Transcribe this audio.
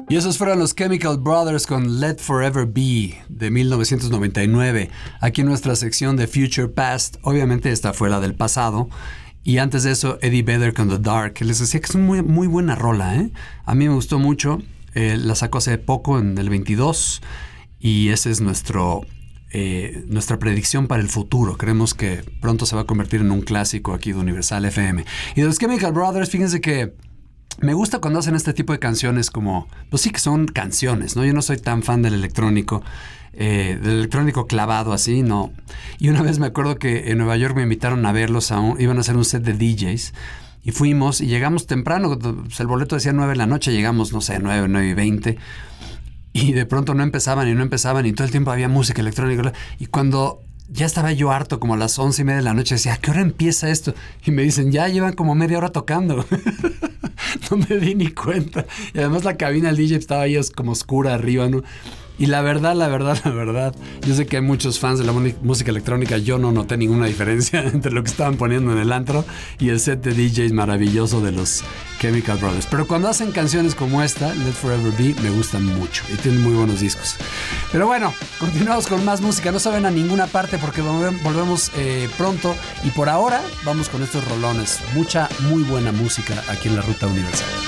Y esos fueron los Chemical Brothers con Let Forever Be de 1999. Aquí en nuestra sección de Future Past, obviamente esta fue la del pasado. Y antes de eso, Eddie Vedder con The Dark. Les decía que es muy, muy buena rola, ¿eh? A mí me gustó mucho. La sacó hace poco, en el 22. Y ese es nuestra predicción para el futuro. Creemos que pronto se va a convertir en un clásico aquí de Universal FM. Y de los Chemical Brothers, fíjense que me gusta cuando hacen este tipo de canciones como... Pues sí que son canciones, ¿no? Yo no soy tan fan del electrónico clavado así, no. Y una vez me acuerdo que en Nueva York me invitaron a verlos, iban a hacer un set de DJs. Y fuimos y llegamos temprano, pues el boleto decía 9 de la noche, llegamos, no sé, 9:20. Y de pronto no empezaban y todo el tiempo había música electrónica. Y cuando... Ya estaba yo harto, como a las 11:30 de la noche. Decía, ¿a qué hora empieza esto? Y me dicen, ya llevan como media hora tocando. No me di ni cuenta. Y además la cabina del DJ estaba ahí como oscura arriba, ¿no? Y la verdad, yo sé que hay muchos fans de la música electrónica. Yo no noté ninguna diferencia entre lo que estaban poniendo en el antro y el set de DJs maravilloso de los Chemical Brothers. Pero cuando hacen canciones como esta, Let Forever Be, me gustan mucho y tienen muy buenos discos. Pero bueno, continuamos con más música. No se ven a ninguna parte porque volvemos pronto. Y por ahora, vamos con estos rolones. Mucha, muy buena música aquí en la Ruta Universal.